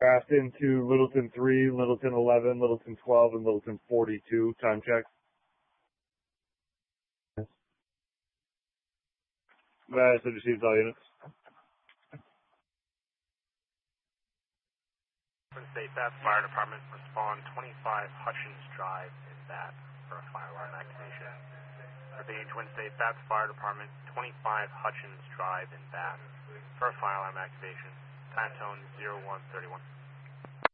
Craft into Littleton 3, Littleton 11, Littleton 12, and Littleton 42. Time check. Nice, I received all units. State Bath Fire Department, respond 25 Hutchins Drive in Bath for a fire alarm activation. Repeating Twin State Bath Fire Department, 25 Hutchins Drive in Bath for a fire alarm activation. Time tone 0131.